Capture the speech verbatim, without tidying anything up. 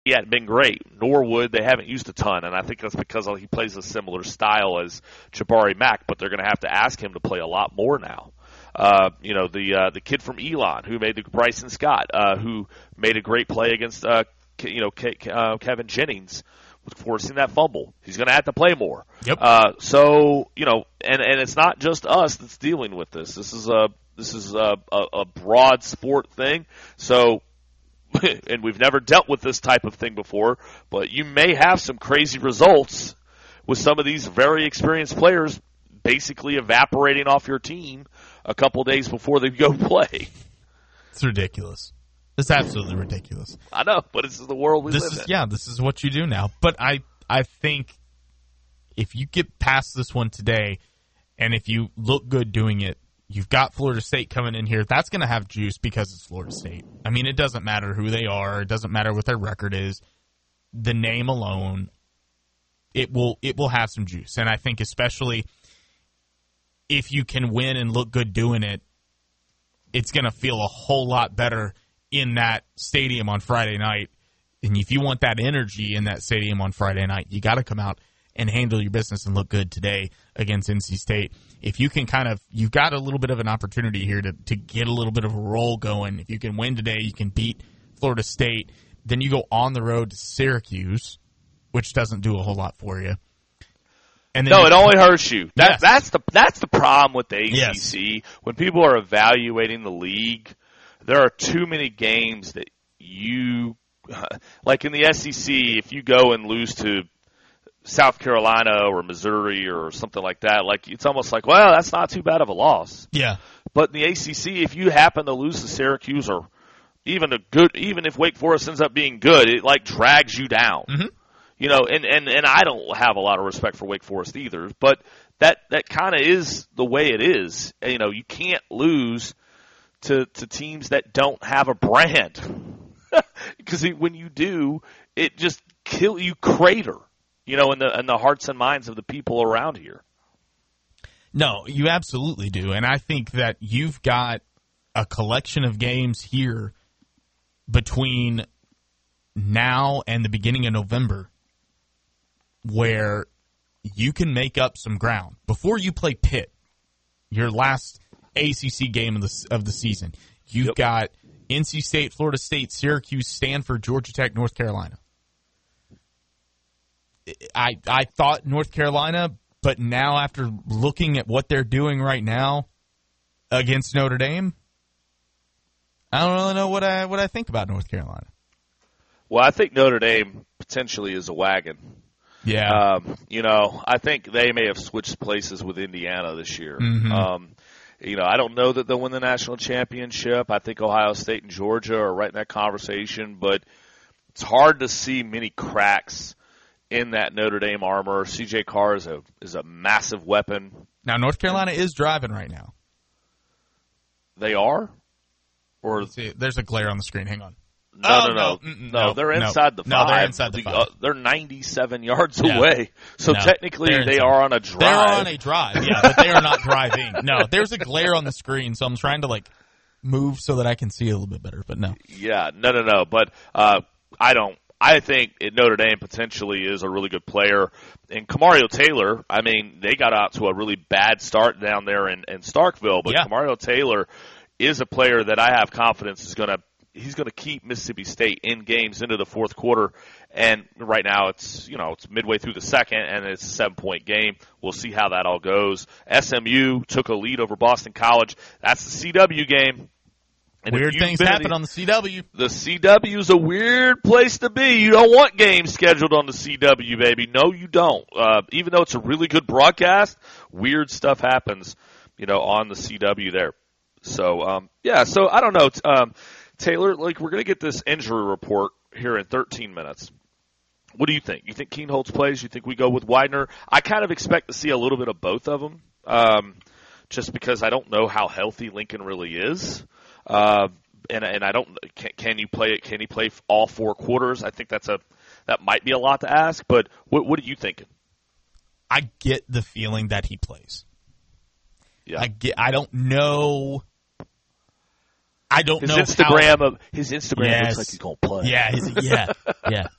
he hadn't been great. Norwood, they haven't used a ton, and I think that's because he plays a similar style as Jabari Mack, but they're going to have to ask him to play a lot more now. Uh, you know, the uh, the kid from Elon who made the Bryson Scott, uh, who made a great play against uh, you know Ke- uh, Kevin Jennings, forcing that fumble. He's going to have to play more. Yep. Uh, so you know, and and it's not just us that's dealing with this. This is a this is a, a, a broad sport thing. So. And we've never dealt with this type of thing before, but you may have some crazy results with some of these very experienced players basically evaporating off your team a couple days before they go play. It's ridiculous. It's absolutely ridiculous. I know, but this is the world we this live is, in. Yeah, this is what you do now. But I, I think if you get past this one today, and if you look good doing it, you've got Florida State coming in here. That's going to have juice because it's Florida State. I mean, it doesn't matter who they are. It doesn't matter what their record is. The name alone, it will it will have some juice. And I think especially if you can win and look good doing it, it's going to feel a whole lot better in that stadium on Friday night. And if you want that energy in that stadium on Friday night, you got to come out and handle your business and look good today against N C State. If you can kind of, you've got a little bit of an opportunity here to, to get a little bit of a roll going. If you can win today, you can beat Florida State. Then you go on the road to Syracuse, which doesn't do a whole lot for you. And then no, you, it only hurts you. That, yes. That's the that's the problem with the A C C. Yes. When people are evaluating the league, there are too many games that you, like in the S E C, if you go and lose to South Carolina or Missouri or something like that, like it's almost like, well, that's not too bad of a loss. Yeah. But in the A C C, if you happen to lose to Syracuse or even a good, even if Wake Forest ends up being good, it like drags you down. Mm-hmm. You know, and, and, and I don't have a lot of respect for Wake Forest either, but that, that kind of is the way it is. You know, you can't lose to, to teams that don't have a brand. Because when you do, it just kill you crater. You know, in the in the hearts and minds of the people around here. No, you absolutely do. And I think that you've got a collection of games here between now and the beginning of November where you can make up some ground. Before you play Pitt, your last A C C game of the, of the season, you've yep. got N C State, Florida State, Syracuse, Stanford, Georgia Tech, North Carolina. I I thought North Carolina, but now after looking at what they're doing right now against Notre Dame, I don't really know what I what I think about North Carolina. Well, I think Notre Dame potentially is a wagon. Yeah. Um, you know, I think they may have switched places with Indiana this year. Mm-hmm. Um, you know, I don't know that they'll win the national championship. I think Ohio State and Georgia are right in that conversation, but it's hard to see many cracks in that Notre Dame armor. C J Carr is a is a massive weapon. Now, North Carolina is driving right now. They are? Or see, there's a glare on the screen. Hang on. No, oh, no, no, no, no, no. They're inside no. the five. No, they're inside the five. Uh, they're ninety-seven yards yeah. away. So no, technically, they are on a drive. They're on a drive, yeah, but they are not driving. No, there's a glare on the screen, so I'm trying to like move so that I can see a little bit better. But no. Yeah, no, no, no. But uh, I don't. I think Notre Dame potentially is a really good player. And Kamario Taylor, I mean, they got out to a really bad start down there in, in Starkville, but yeah. Kamario Taylor is a player that I have confidence is going to he's going to keep Mississippi State in games into the fourth quarter. And right now it's, you know, it's midway through the second and it's a seven point game. We'll see how that all goes. S M U took a lead over Boston College. That's the C W game. And weird things happen the, on the C W. The C W is a weird place to be. You don't want games scheduled on the C W, baby. No, you don't. Uh, even though it's a really good broadcast, weird stuff happens, you know, on the C W there. So, um, yeah, so I don't know. Um, Taylor, like, we're going to get this injury report here in thirteen minutes. What do you think? You think Kienholz plays? You think we go with Widener? I kind of expect to see a little bit of both of them, um, just because I don't know how healthy Lincoln really is. Uh, and and I don't can, can you play it? Can he play all four quarters? I think that's a that might be a lot to ask. But what what are you thinking? I get the feeling that he plays. Yeah, I get. I don't know. I don't his know Instagram how, of his Instagram yes. looks like he's gonna play. Yeah, his, yeah, yeah.